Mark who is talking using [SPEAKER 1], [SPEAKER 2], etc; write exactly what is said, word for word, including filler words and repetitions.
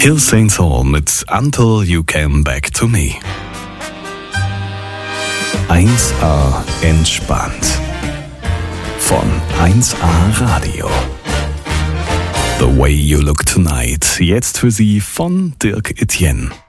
[SPEAKER 1] Hill Saint Hall mit Until You Came Back to Me. eins A entspannt. Von eins A Radio. The Way You Look Tonight. Jetzt für Sie von Dirk Etienne.